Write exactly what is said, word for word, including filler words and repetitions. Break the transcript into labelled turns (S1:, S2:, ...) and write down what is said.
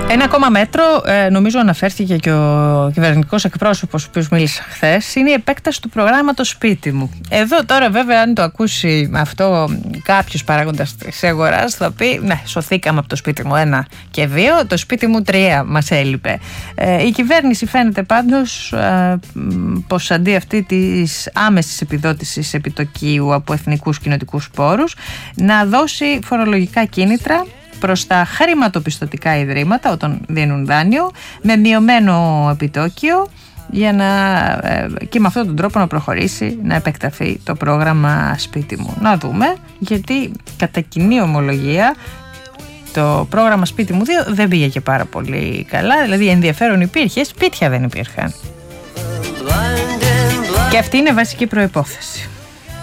S1: Ένα ακόμα μέτρο, ε, νομίζω αναφέρθηκε και ο κυβερνητικός εκπρόσωπος ο οποίος μίλησε χθες, είναι η επέκταση του προγράμματος Σπίτι Μου. Εδώ τώρα βέβαια αν το ακούσει αυτό κάποιος παράγοντας της αγοράς θα πει ναι, σωθήκαμε από το Σπίτι Μου ένα και δύο, το Σπίτι Μου τρία μας έλειπε. Ε, η κυβέρνηση φαίνεται πάντως ε, πως αντί αυτή της άμεσης επιδότησης επιτοκίου από εθνικούς κοινοτικούς πόρους να δώσει φορολογικά κίνητρα προς τα χρηματοπιστωτικά ιδρύματα όταν δίνουν δάνειο με μειωμένο επιτόκιο για να, και με αυτόν τον τρόπο να προχωρήσει, να επεκταθεί το πρόγραμμα Σπίτι Μου. Να δούμε, γιατί κατά κοινή ομολογία το πρόγραμμα Σπίτι Μου δύο δεν πήγε και πάρα πολύ καλά, δηλαδή ενδιαφέρον υπήρχε, σπίτια δεν υπήρχαν. Και αυτή είναι βασική προϋπόθεση.